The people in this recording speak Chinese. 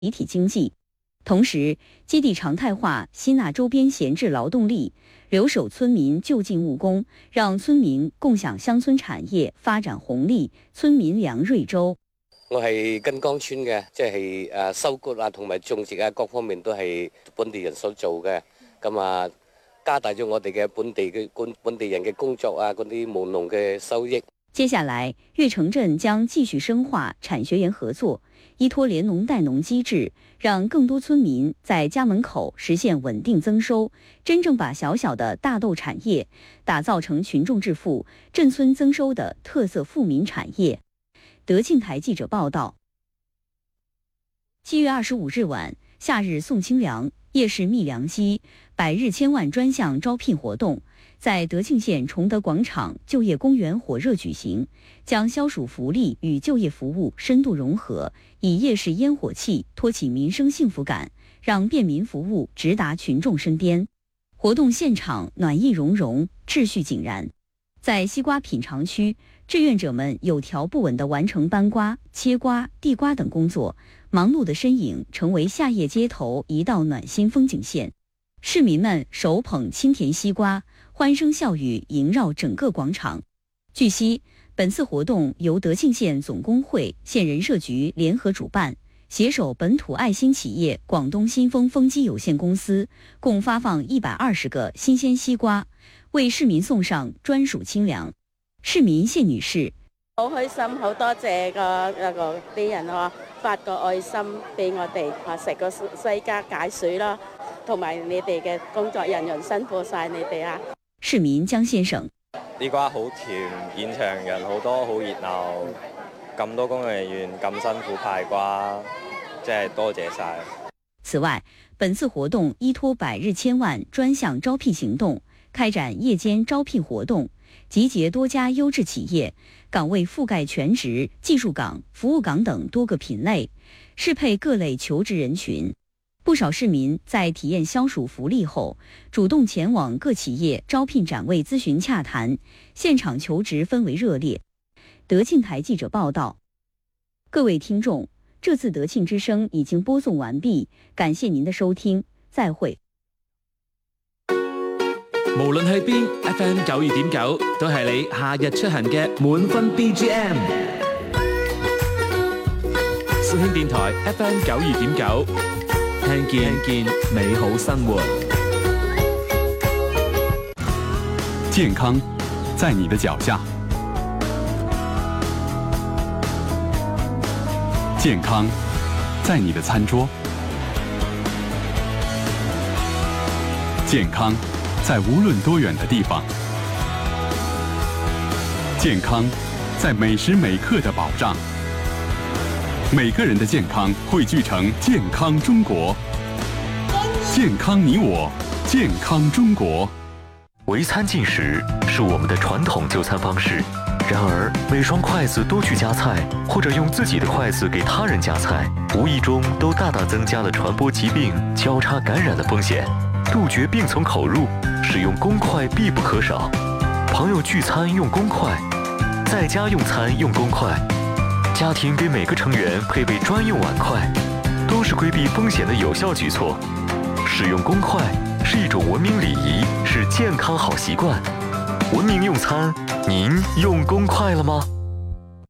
集体经济。同时，基地常态化吸纳周边闲置劳动力，留守村民就近务工，让村民共享鄉村產業發展紅利，村民梁瑞洲。 我係根江村嘅，即係收割啊同埋種植啊各方面都係本地人所做嘅，咁啊加大咗我哋嘅本地人嘅工作啊，嗰啲務農嘅收益。 接下來，越城鎮將繼續深化產學研合作，依託聯農帶農機制，讓更多村民在家門口實現穩定增收，真正把小小的大豆產業打造成群眾致富、鎮村增收的特色富民產業。德慶台記者報道。7月25日晚，夏日送清涼，夜市覓良機，百日千萬專項招聘活動在德慶縣崇德廣場就業公園火熱舉行，將消暑福利與就業服務深度融合，以夜市煙火氣托起民生幸福感，讓便民服務直達群眾身邊。活動現場暖意融融，秩序井然。在西瓜品嘗區，志願者們有條不紊地完成搬瓜、切瓜、遞瓜等工作，忙碌的身影成為夏夜街頭一道暖心風景線。市民們手捧清甜西瓜，歡聲笑語縈繞整個廣場。據悉，本次活動由德慶縣總工會、縣人社局聯合主辦，攜手本土愛心企業廣東新豐豐機有限公司，共發放120個新鮮西瓜，為市民送上專屬清涼。市民謝女士： 好開心，好多謝啲人發個愛心俾我哋，食個西瓜解暑啦，同埋你哋嘅工作人員辛苦晒你哋啊！ 市民江先生： 啲瓜好甜，現場人好多，好熱鬧，咁多工作人員咁辛苦派瓜，真係多謝晒。 此外，本次活動依託百日千萬專項招聘行動，開展夜間招聘活動，集結多家優質企業，崗位覆蓋全職、技術崗、服務崗等多個品類，適配各類求職人群。不少市民在體驗消暑福利後，主動前往各企業招聘展位諮詢洽談，現場求職氛圍熱烈。德慶台記者報道。各位聽眾，這次德慶之聲已經播送完畢，感謝您的收聽，再會。 無論係邊 FM 92.9，都係你夏日出行嘅滿分 BGM。肇慶電台 FM 92.9，聽見美好生活。 健康在你的腳下，健康在你的餐桌，健康在無論多遠的地方，健康在每時每刻的保障。每個人的健康匯聚成健康中國，健康你我，健康中國。 圍餐進食是我們的傳統就餐方式，然而每雙筷子都去夾菜，或者用自己的筷子給他人夾菜，無意中都大大增加了傳播疾病、交叉感染的風險。杜絕病從口入，使用公筷必不可少。朋友聚餐用公筷，在家用餐用公筷，家庭給每個成員配備專用碗筷，都是規避風險的有效舉措。使用公筷是一種文明禮儀，是健康好習慣。文明用餐，您用公筷了嗎？